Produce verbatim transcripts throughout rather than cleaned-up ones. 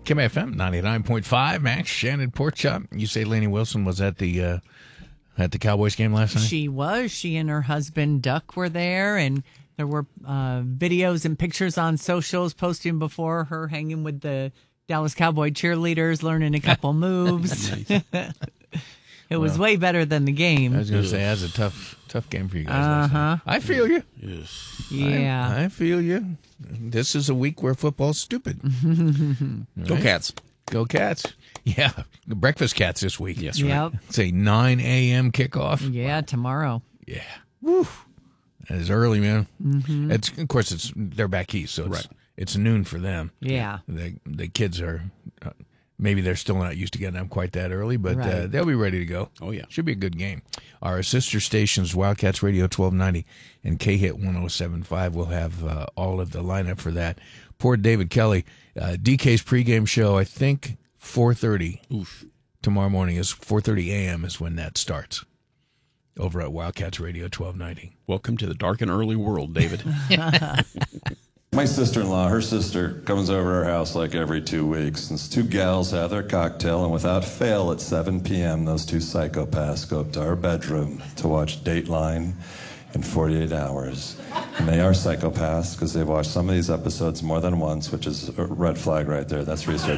Kim F M ninety-nine point five, Max, Shannon, Pork Chop. You say Lainey Wilson was at the uh, at the Cowboys game last night? She was. She and her husband, Duck, were there, and there were uh, videos and pictures on socials posting before her hanging with the Dallas Cowboy cheerleaders, learning a couple moves. It was well, way better than the game. I was going to say, that's a tough tough game for you guys. Uh-huh. I feel you. Yes. Yeah. I, I feel you. This is a week where football's stupid. Right? Go Cats. Go Cats. Yeah. The Breakfast Cats this week. Yes, right. Yep. It's a nine a.m. kickoff. Yeah, tomorrow. Yeah. Woo. That is early, man. Mm-hmm. It's, of course, it's they're back east, so it's, right. it's noon for them. Yeah. The, the kids are... Uh, Maybe they're still not used to getting up quite that early, but right. uh, they'll be ready to go. Oh, yeah. Should be a good game. Our sister stations, Wildcats Radio twelve ninety and K-Hit one oh seven point five, will have uh, all of the lineup for that. Poor David Kelly. Uh, D K's pregame show, I think four thirty Oof. tomorrow morning, is four thirty a.m. is when that starts over at Wildcats Radio twelve ninety. Welcome to the dark and early world, David. My sister-in-law, her sister, comes over to our house like every two weeks. And two gals have their cocktail, and without fail, at seven p.m., those two psychopaths go up to our bedroom to watch Dateline in forty-eight hours. And they are psychopaths because they've watched some of these episodes more than once, which is a red flag right there. That's research.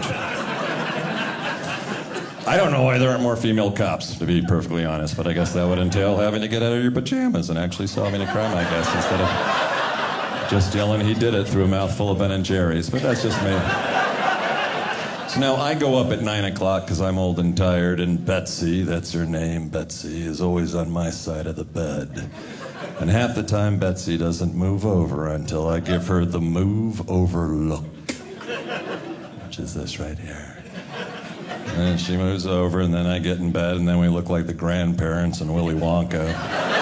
I don't know why there aren't more female cops, to be perfectly honest, but I guess that would entail having to get out of your pajamas and actually solving a crime, I guess, instead of... just yelling he did it through a mouthful of Ben and Jerry's, but that's just me. So now I go up at nine o'clock because I'm old and tired, and Betsy, that's her name, Betsy, is always on my side of the bed. And half the time Betsy doesn't move over until I give her the move over look, which is this right here. And she moves over, and then I get in bed, and then we look like the grandparents in Willy Wonka.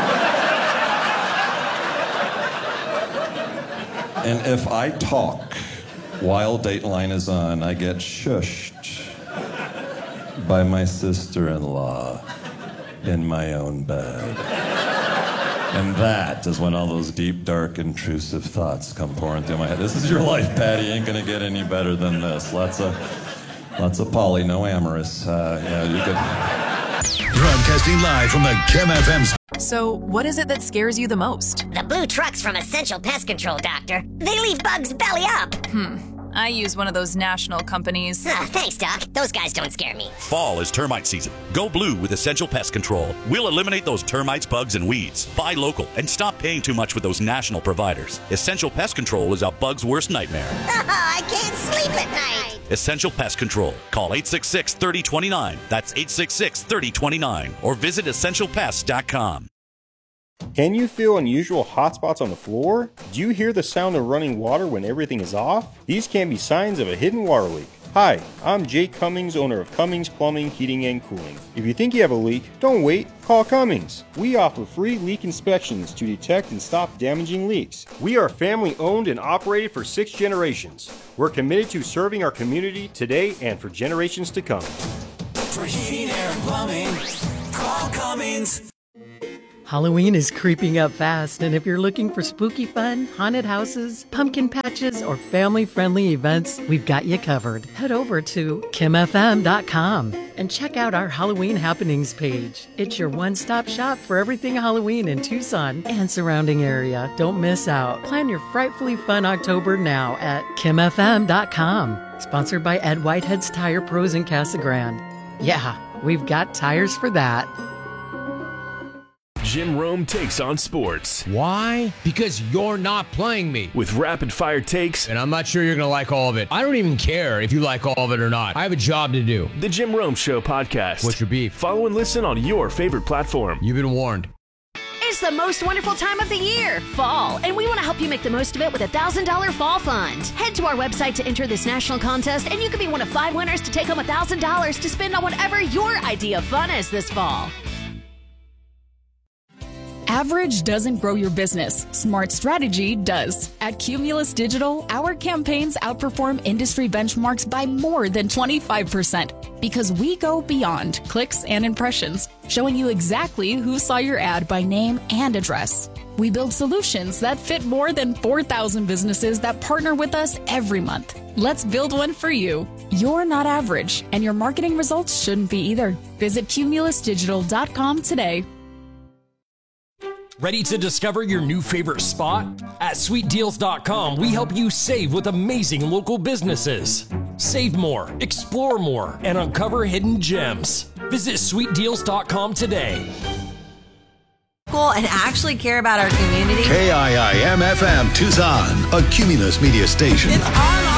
And if I talk while Dateline is on, I get shushed by my sister-in-law in my own bed. And that is when all those deep, dark, intrusive thoughts come pouring through my head. This is your life, Patty. Ain't gonna get any better than this. Lots of, lots of poly, no amorous. Uh, yeah, you could... Broadcasting live from the Kim F M's. So, what is it that scares you the most? The blue trucks from Essential Pest Control, Doctor. They leave bugs belly up. Hmm. I use one of those national companies. Ah, thanks, Doc. Those guys don't scare me. Fall is termite season. Go blue with Essential Pest Control. We'll eliminate those termites, bugs, and weeds. Buy local and stop paying too much with those national providers. Essential Pest Control is a bug's worst nightmare. I can't sleep at night. Essential Pest Control. Call eight six six, three oh two nine. That's eight six six, three oh two nine. Or visit essential pest dot com. Can you feel unusual hot spots on the floor? Do you hear the sound of running water when everything is off? These can be signs of a hidden water leak. Hi, I'm Jake Cummings, owner of Cummings Plumbing, Heating, and Cooling. If you think you have a leak, don't wait, call Cummings. We offer free leak inspections to detect and stop damaging leaks. We are family owned and operated for six generations. We're committed to serving our community today and for generations to come. For heating, air, and plumbing, call Cummings. Halloween is creeping up fast, and if you're looking for spooky fun, haunted houses, pumpkin patches, or family-friendly events, we've got you covered. Head over to kim f m dot com and check out our Halloween happenings page. It's your one-stop shop for everything Halloween in Tucson and surrounding area. Don't miss out. Plan your frightfully fun October now at kim f m dot com. Sponsored by Ed Whitehead's Tire Pros in Casa Grande. Yeah, we've got tires for that. Jim Rome takes on sports. Why? Because you're not playing me. With rapid-fire takes. And I'm not sure you're going to like all of it. I don't even care if you like all of it or not. I have a job to do. The Jim Rome Show podcast. What's your beef? Follow and listen on your favorite platform. You've been warned. It's the most wonderful time of the year, fall, and we want to help you make the most of it with a one thousand dollars Fall Fund. Head to our website to enter this national contest, and you could be one of five winners to take home one thousand dollars to spend on whatever your idea of fun is this fall. Average doesn't grow your business. Smart strategy does. At Cumulus Digital, our campaigns outperform industry benchmarks by more than twenty-five percent because we go beyond clicks and impressions, showing you exactly who saw your ad by name and address. We build solutions that fit more than four thousand businesses that partner with us every month. Let's build one for you. You're not average, and your marketing results shouldn't be either. Visit cumulus digital dot com today. Ready to discover your new favorite spot? At sweet deals dot com, we help you save with amazing local businesses. Save more, explore more, and uncover hidden gems. Visit sweet deals dot com today. And actually care about our community. K I I M F M Tucson, a Cumulus media station. It's all